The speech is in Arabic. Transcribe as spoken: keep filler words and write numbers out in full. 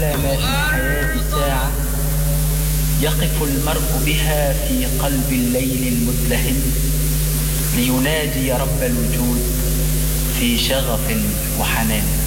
على ما في الحياة ساعة يقف المرء بها في قلب الليل المدلهم لينادي رب الوجود في شغف وحنان.